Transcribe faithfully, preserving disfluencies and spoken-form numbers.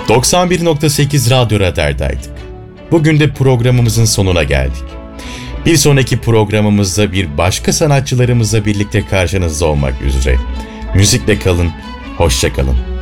doksan bir nokta sekiz Radyo Radar'daydık. Bugün de programımızın sonuna geldik. Bir sonraki programımızda bir başka sanatçılarımızla birlikte karşınızda olmak üzere. Müzikle kalın, hoşça kalın.